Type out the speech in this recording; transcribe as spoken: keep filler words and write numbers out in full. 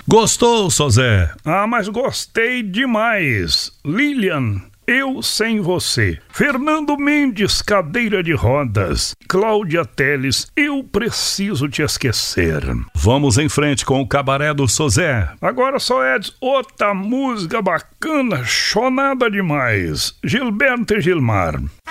Gostou, Sozé? Ah, mas gostei demais. Lilian, Eu Sem Você. Fernando Mendes, Cadeira de Rodas. Cláudia Teles, Eu Preciso Te Esquecer. Vamos em frente com o Cabaré do Sozé. Agora só é outra música bacana, chonada demais. Gilberto e Gilmar.